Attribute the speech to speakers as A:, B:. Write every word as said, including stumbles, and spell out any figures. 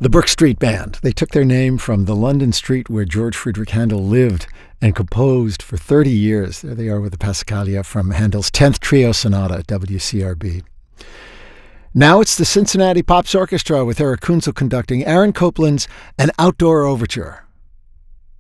A: The Brook Street Band. They took their name from the London street where George Friedrich Handel lived and composed for thirty years. There they are with the Passacaglia from Handel's tenth Trio Sonata, W C R B. Now it's the Cincinnati Pops Orchestra with Eric Kunzel conducting Aaron Copland's An Outdoor Overture.